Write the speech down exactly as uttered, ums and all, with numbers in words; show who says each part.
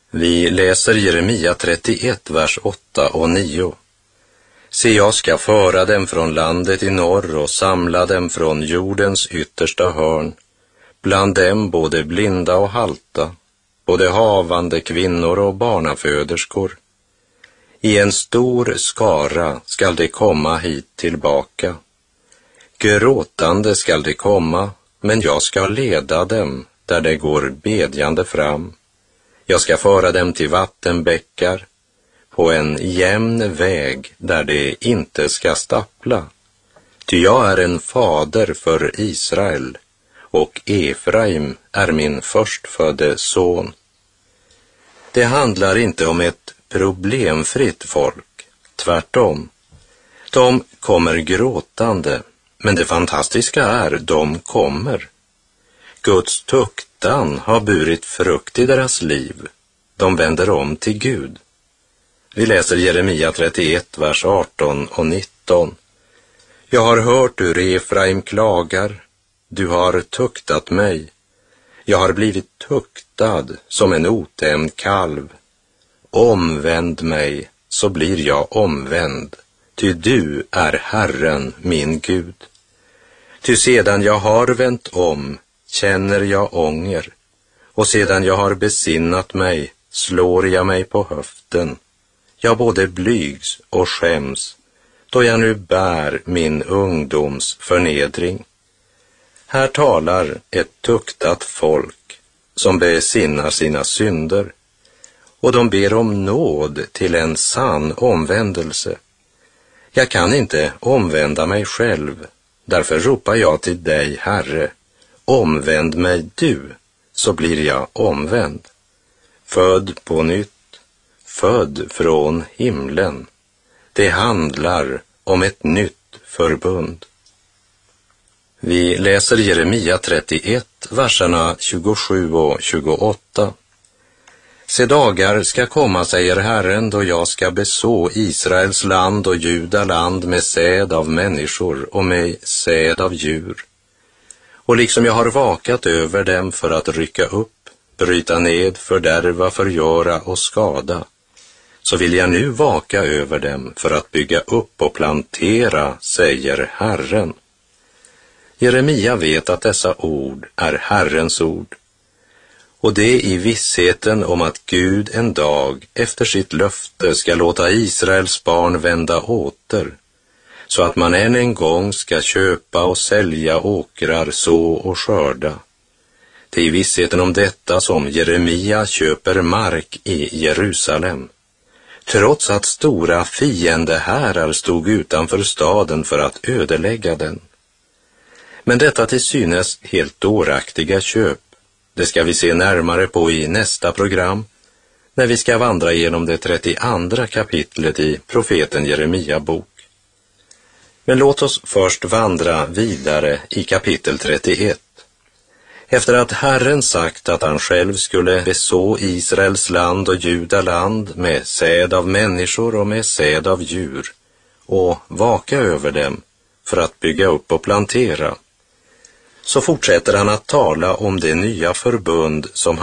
Speaker 1: Vi läser Jeremia trettioett, vers åtta och nio. Se, jag ska föra dem från landet i norr och samla dem från jordens yttersta hörn, bland dem både blinda och halta, både havande kvinnor och barnaföderskor. I en stor skara skall de komma hit tillbaka. Gråtande skall de komma, men jag ska leda dem där de går bedjande fram. Jag ska föra dem till vattenbäckar, på en jämn väg där de inte ska stappla. Ty jag är en fader för Israel, och Efraim är min förstfödde son. Det handlar inte om ett problemfritt folk, tvärtom. De kommer gråtande, men det fantastiska är, de kommer. Guds tuktan har burit frukt i deras liv. De vänder om till Gud. Vi läser Jeremia trettioett, vers arton och nitton. Jag har hört hur Efraim klagar. Du har tuktat mig. Jag har blivit tuktad som en otämjd kalv. Omvänd mig, så blir jag omvänd. Ty du är Herren, min Gud. Ty sedan jag har vänt om, känner jag ånger. Och sedan jag har besinnat mig, slår jag mig på höften. Jag både blygs och skäms, då jag nu bär min ungdoms förnedring. Här talar ett tuktat folk som besinnar sina synder, och de ber om nåd till en sann omvändelse. Jag kan inte omvända mig själv, därför ropar jag till dig, Herre, omvänd mig du, så blir jag omvänd. Född på nytt, född från himlen. Det handlar om ett nytt förbund. Vi läser Jeremia trettioett, verserna tjugosju och tjugoåtta. Se, dagar ska komma, säger Herren, då jag ska beså Israels land och Judaland med säd av människor och med säd av djur. Och liksom jag har vakat över dem för att rycka upp, bryta ned, fördärva, förgöra och skada, så vill jag nu vaka över dem för att bygga upp och plantera, säger Herren. Jeremia vet att dessa ord är Herrens ord, och det i vissheten om att Gud en dag efter sitt löfte ska låta Israels barn vända åter, så att man än en gång ska köpa och sälja åkrar, så och skörda. Det är i vissheten om detta som Jeremia köper mark i Jerusalem, trots att stora fiendehärar stod utanför staden för att ödelägga den. Men detta till synes helt dåraktiga köp, det ska vi se närmare på i nästa program, när vi ska vandra genom det trettioandra kapitlet i profeten Jeremia bok. Men låt oss först vandra vidare i kapitel trettioett. Efter att Herren sagt att han själv skulle beså Israels land och Judaland med säd av människor och med säd av djur, och vaka över dem för att bygga upp och plantera, så fortsätter han att tala om det nya förbund som